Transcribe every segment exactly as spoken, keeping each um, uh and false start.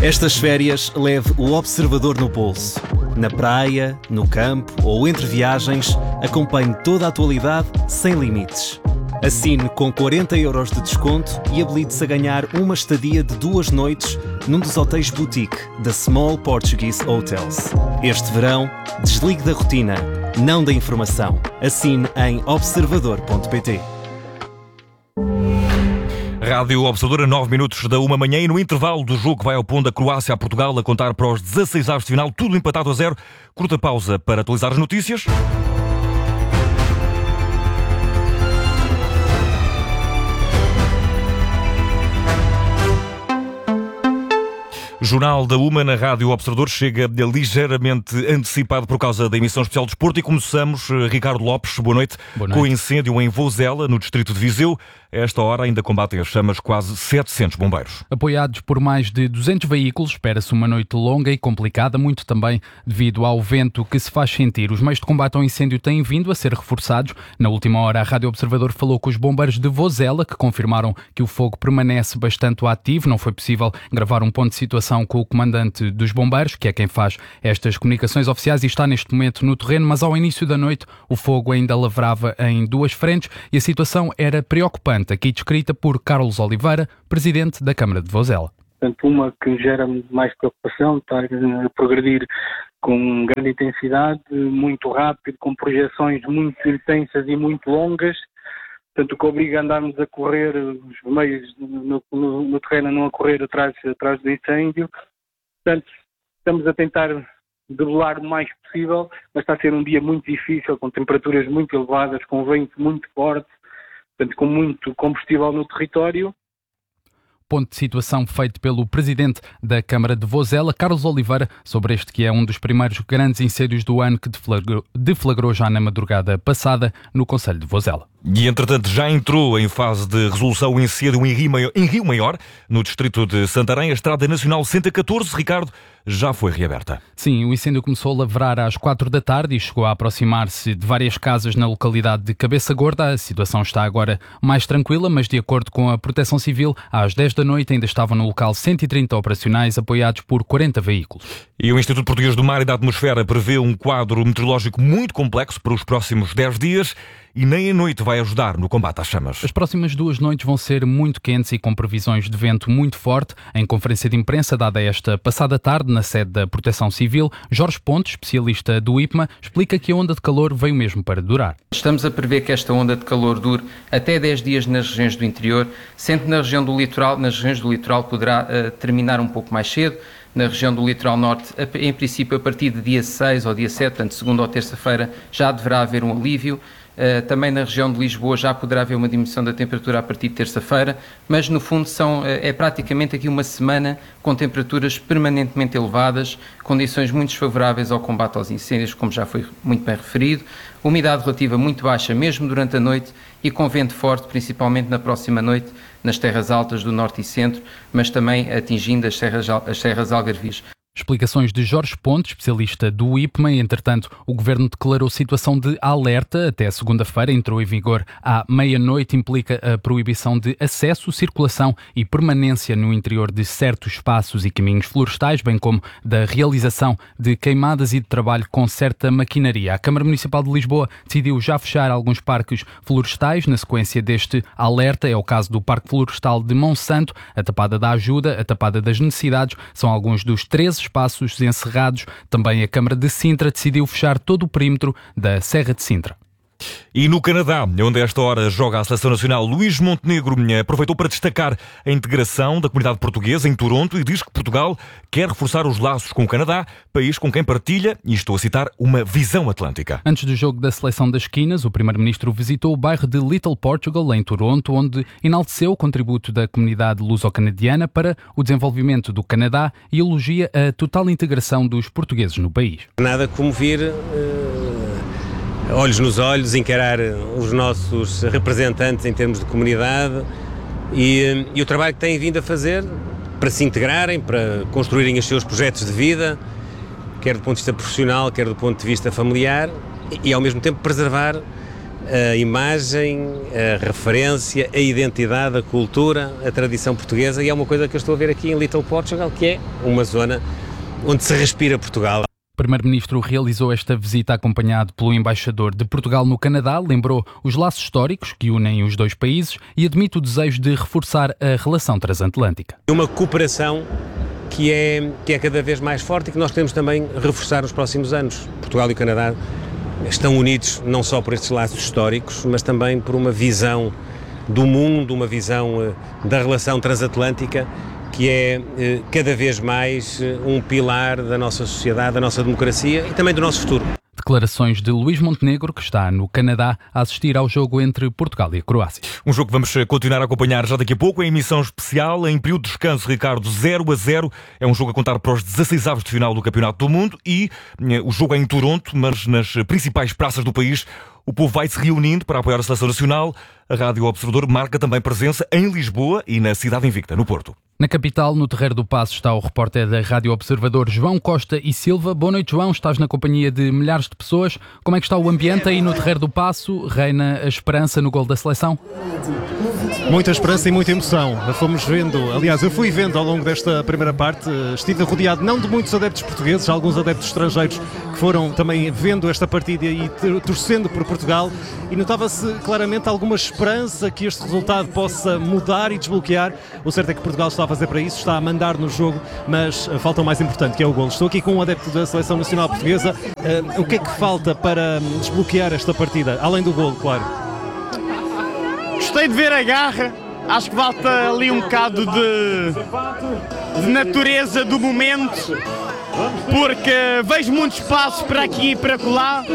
Estas férias, leve o observador no bolso. Na praia, no campo ou entre viagens, acompanhe toda a atualidade sem limites. Assine com quarenta euros de desconto e habilite-se a ganhar uma estadia de duas noites num dos hotéis boutique da Small Portuguese Hotels. Este verão, desligue da rotina, não da informação. Assine em observador ponto pt. Rádio Observadora, nove minutos da uma manhã, e no intervalo do jogo que vai opondo a Croácia a Portugal, a contar para os dezasseis avos de final, tudo empatado a zero. Curta pausa para atualizar as notícias. Jornal da Uma na Rádio Observador chega ligeiramente antecipado por causa da emissão especial de desporto, e começamos, Ricardo Lopes, boa noite, boa noite. Com o incêndio em Vozela, no distrito de Viseu. A esta hora ainda combatem as chamas quase setecentos bombeiros. Apoiados por mais de duzentos veículos, espera-se uma noite longa e complicada, muito também devido ao vento que se faz sentir. Os meios de combate ao incêndio têm vindo a ser reforçados. Na última hora, a Rádio Observador falou com os bombeiros de Vozela, que confirmaram que o fogo permanece bastante ativo. Não foi possível gravar um ponto de situação com o comandante dos bombeiros, que é quem faz estas comunicações oficiais e está neste momento no terreno, mas ao início da noite o fogo ainda lavrava em duas frentes e a situação era preocupante, aqui descrita por Carlos Oliveira, presidente da Câmara de Vozela. Portanto, uma que gera mais preocupação, está a progredir com grande intensidade, muito rápido, com projeções muito intensas e muito longas, portanto, o que obriga a andarmos a correr, os meios no, no, no terreno a não a correr atrás, atrás do incêndio. Portanto, estamos a tentar debelar o mais possível, mas está a ser um dia muito difícil, com temperaturas muito elevadas, com vento muito forte, portanto, com muito combustível no território. Ponto de situação feito pelo presidente da Câmara de Vozela, Carlos Oliveira, sobre este que é um dos primeiros grandes incêndios do ano, que deflagrou, deflagrou já na madrugada passada no concelho de Vozela. E, entretanto, já entrou em fase de resolução o incêndio em Rio Maior, em Rio Maior, no distrito de Santarém. A Estrada Nacional cento e catorze, Ricardo, já foi reaberta. Sim, o incêndio começou a lavrar às quatro da tarde e chegou a aproximar-se de várias casas na localidade de Cabeça Gorda. A situação está agora mais tranquila, mas de acordo com a Proteção Civil, às dez da noite ainda estavam no local cento e trinta operacionais, apoiados por quarenta veículos. E o Instituto Português do Mar e da Atmosfera prevê um quadro meteorológico muito complexo para os próximos dez dias. E nem a noite vai ajudar no combate às chamas. As próximas duas noites vão ser muito quentes e com previsões de vento muito forte. Em conferência de imprensa dada esta passada tarde na sede da Proteção Civil, Jorge Pontes, especialista do I P M A, explica que a onda de calor veio mesmo para durar. Estamos a prever que esta onda de calor dure até dez dias nas regiões do interior, sendo que na região do litoral, nas regiões do litoral poderá uh, terminar um pouco mais cedo. Na região do litoral norte, em princípio, a partir de dia seis ou dia sete, portanto, segunda ou terça-feira, já deverá haver um alívio. Uh, também na região de Lisboa já poderá haver uma diminuição da temperatura a partir de terça-feira, mas no fundo são, uh, é praticamente aqui uma semana com temperaturas permanentemente elevadas, condições muito desfavoráveis ao combate aos incêndios, como já foi muito bem referido, umidade relativa muito baixa mesmo durante a noite e com vento forte, principalmente na próxima noite, nas terras altas do norte e centro, mas também atingindo as serras, as serras algarvias. Explicações de Jorge Pontes, especialista do I P M A. Entretanto, o Governo declarou situação de alerta até segunda-feira. Entrou em vigor à meia-noite, implica a proibição de acesso, circulação e permanência no interior de certos espaços e caminhos florestais, bem como da realização de queimadas e de trabalho com certa maquinaria. A Câmara Municipal de Lisboa decidiu já fechar alguns parques florestais na sequência deste alerta. É o caso do Parque Florestal de Monsanto, a Tapada da Ajuda, a Tapada das Necessidades. São alguns dos treze espaços encerrados. Também a Câmara de Sintra decidiu fechar todo o perímetro da Serra de Sintra. E no Canadá, onde a esta hora joga a Seleção Nacional, Luís Montenegro aproveitou para destacar a integração da comunidade portuguesa em Toronto e diz que Portugal quer reforçar os laços com o Canadá, país com quem partilha, e estou a citar, uma visão atlântica. Antes do jogo da Seleção das Esquinas, o primeiro-ministro visitou o bairro de Little Portugal, em Toronto, onde enalteceu o contributo da comunidade luso-canadiana para o desenvolvimento do Canadá e elogia a total integração dos portugueses no país. Nada como vir... Uh... olhos nos olhos, encarar os nossos representantes em termos de comunidade e, e o trabalho que têm vindo a fazer para se integrarem, para construírem os seus projetos de vida, quer do ponto de vista profissional, quer do ponto de vista familiar, e, e ao mesmo tempo preservar a imagem, a referência, a identidade, a cultura, a tradição portuguesa, e é uma coisa que eu estou a ver aqui em Little Portugal, que é uma zona onde se respira Portugal. O Primeiro-Ministro realizou esta visita acompanhado pelo embaixador de Portugal no Canadá, lembrou os laços históricos que unem os dois países e admite o desejo de reforçar a relação transatlântica. Uma cooperação que é, que é cada vez mais forte e que nós queremos também reforçar nos próximos anos. Portugal e o Canadá estão unidos não só por estes laços históricos, mas também por uma visão do mundo, uma visão da relação transatlântica, que é eh, cada vez mais eh, um pilar da nossa sociedade, da nossa democracia e também do nosso futuro. Declarações de Luís Montenegro, que está no Canadá a assistir ao jogo entre Portugal e a Croácia. Um jogo que vamos continuar a acompanhar já daqui a pouco, em emissão especial, em período de descanso, Ricardo, zero a zero. É um jogo a contar para os dezasseis avos de final do Campeonato do Mundo e eh, o jogo é em Toronto, mas nas principais praças do país. O povo vai se reunindo para apoiar a Seleção Nacional. A Rádio Observador marca também presença em Lisboa e na Cidade Invicta, no Porto. Na capital, no Terreiro do Paço, está o repórter da Rádio Observador, João Costa e Silva. Boa noite, João. Estás na companhia de milhares de pessoas. Como é que está o ambiente aí no Terreiro do Paço? Reina a esperança no gol da seleção? Muita esperança e muita emoção. Fomos vendo, aliás, eu fui vendo ao longo desta primeira parte, estive rodeado não de muitos adeptos portugueses, alguns adeptos estrangeiros que foram também vendo esta partida e torcendo por Portugal, e notava-se claramente alguma esperança que este resultado possa mudar e desbloquear. O certo é que Portugal está a fazer para isso, está a mandar no jogo, mas falta o mais importante, que é o golo. Estou aqui com um adepto da Seleção Nacional Portuguesa. Uh, o que é que falta para desbloquear esta partida, além do golo, claro? Gostei de ver a garra, acho que falta ali um bocado de, de natureza do momento, porque vejo muitos passos para aqui e para lá,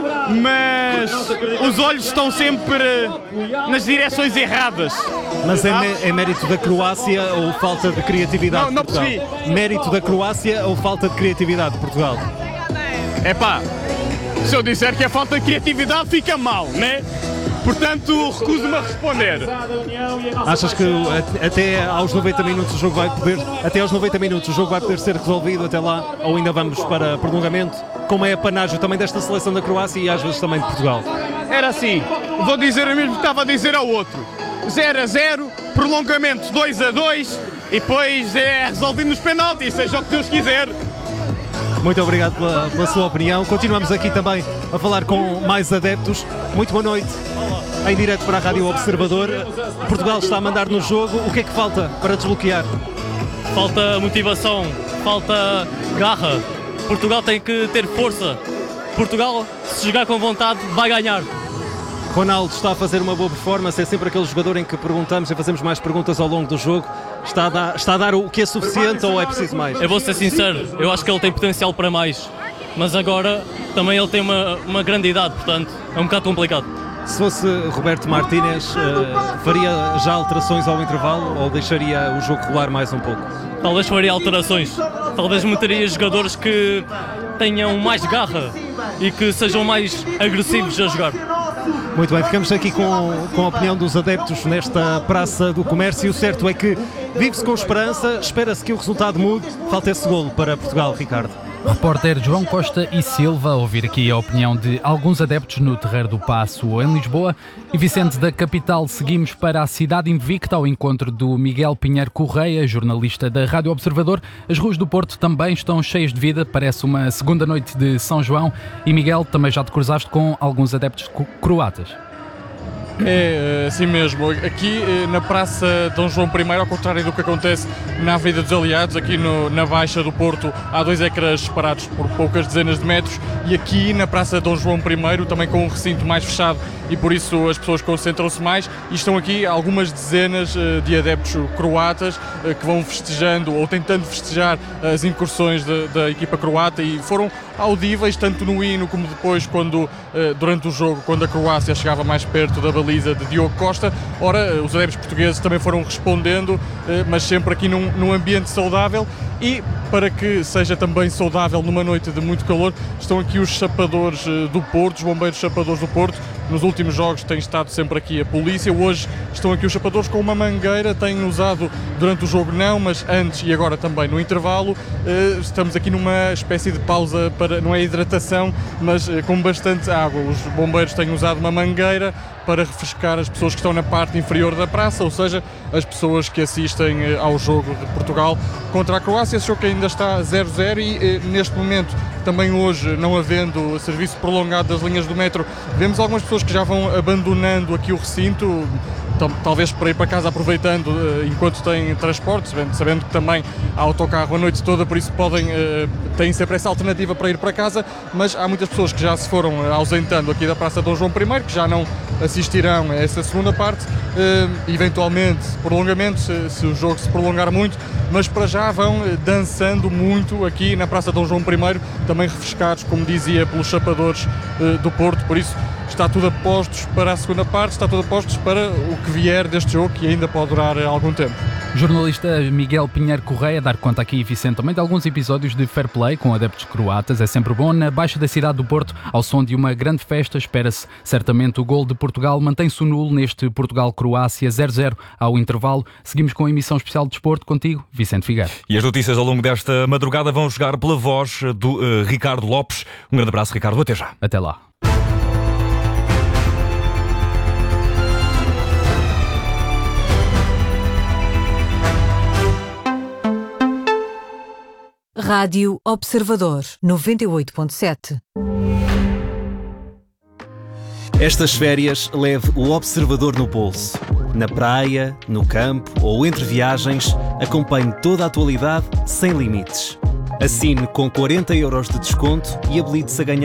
mas os olhos estão sempre nas direções erradas. Mas é, é mérito da Croácia ou falta de criatividade não, não de Portugal? percebi. Mérito da Croácia ou falta de criatividade de Portugal? É pá, se eu disser que é falta de criatividade fica mal, né? Portanto, recuso-me a responder. Achas que até aos noventa minutos o jogo vai poder, até aos noventa minutos o jogo vai poder ser resolvido até lá, ou ainda vamos para prolongamento? Como é a panágio também desta seleção da Croácia e às vezes também de Portugal? Era assim, vou dizer o mesmo que estava a dizer ao outro. zero a zero, prolongamento dois a dois e depois é resolvido nos penaltis, seja o que Deus quiser. Muito obrigado pela, pela sua opinião. Continuamos aqui também a falar com mais adeptos. Muito boa noite. Em direto para a Rádio Observador. Portugal está a mandar no jogo. O que é que falta para desbloquear? Falta motivação, falta garra. Portugal tem que ter força. Portugal, se jogar com vontade, vai ganhar. Ronaldo está a fazer uma boa performance. É sempre aquele jogador em que perguntamos e fazemos mais perguntas ao longo do jogo. Está a dar, está a dar o que é suficiente ou é preciso mais? Eu vou ser sincero, eu acho que ele tem potencial para mais. Mas agora também ele tem uma, uma grande idade, portanto é um bocado complicado. Se fosse Roberto Martínez, uh, faria já alterações ao intervalo ou deixaria o jogo rolar mais um pouco? Talvez faria alterações. Talvez meteria jogadores que tenham mais garra e que sejam mais agressivos a jogar. Muito bem, ficamos aqui com, com a opinião dos adeptos nesta Praça do Comércio. O certo é que vive-se com esperança, espera-se que o resultado mude. Falta esse golo para Portugal, Ricardo. Repórter João Costa e Silva a ouvir aqui a opinião de alguns adeptos no Terreiro do Paço em Lisboa. E Vicente, da capital seguimos para a Cidade Invicta ao encontro do Miguel Pinheiro Correia, jornalista da Rádio Observador. As ruas do Porto também estão cheias de vida, parece uma segunda noite de São João. E Miguel, também já te cruzaste com alguns adeptos croatas. É assim mesmo, aqui na Praça Dom João I, ao contrário do que acontece na Avenida dos Aliados, aqui no, na Baixa do Porto há dois ecrãs separados por poucas dezenas de metros, e aqui na Praça Dom João I, também com um recinto mais fechado, e por isso as pessoas concentram-se mais, e estão aqui algumas dezenas de adeptos croatas que vão festejando ou tentando festejar as incursões de, da equipa croata, e foram audíveis tanto no hino como depois quando, durante o jogo, quando a Croácia chegava mais perto da baliza de Diogo Costa. Ora, os adeptos portugueses também foram respondendo, mas sempre aqui num, num ambiente saudável. E para que seja também saudável numa noite de muito calor, estão aqui os chapadores do Porto, os bombeiros chapadores do Porto, nos últimos jogos tem estado sempre aqui a polícia. Hoje estão aqui os chapadores com uma mangueira, têm usado durante o jogo não, mas antes e agora também no intervalo. Estamos aqui numa espécie de pausa para, não é hidratação, mas com bastante água. Os bombeiros têm usado uma mangueira para refrescar as pessoas que estão na parte inferior da praça, ou seja, as pessoas que assistem ao jogo de Portugal contra a Croácia. Esse jogo que ainda está zero a zero e neste momento, também hoje, não havendo serviço prolongado das linhas do metro, vemos algumas pessoas que já vão abandonando aqui o recinto, talvez para ir para casa aproveitando enquanto têm transporte, sabendo que também há autocarro a noite toda, por isso podem, têm sempre essa alternativa para ir para casa, mas há muitas pessoas que já se foram ausentando aqui da Praça Dom João primeiro, que já não assistirão a essa segunda parte, eventualmente prolongamento, se, se o jogo se prolongar muito, mas para já vão dançando muito aqui na Praça Dom João primeiro, também refrescados, como dizia, pelos chapadores do Porto, por isso está tudo a postos para a segunda parte, está tudo a postos para o que vier deste jogo, que ainda pode durar algum tempo. Jornalista Miguel Pinheiro Correia, dar conta aqui, Vicente, também de alguns episódios de fair play com adeptos croatas. É sempre bom. Na Baixa da cidade do Porto, ao som de uma grande festa, espera-se certamente o gol de Portugal. Mantém-se o nulo neste Portugal-Croácia, zero a zero ao intervalo. Seguimos com a emissão especial de desporto contigo, Vicente Figueiredo. E as notícias ao longo desta madrugada vão chegar pela voz do uh, Ricardo Lopes. Um grande abraço, Ricardo. Até já. Até lá. Rádio Observador, noventa e oito ponto sete. Estas férias leve o Observador no bolso. Na praia, no campo ou entre viagens, acompanhe toda a atualidade sem limites. Assine com quarenta euros de desconto e habilite-se a ganhar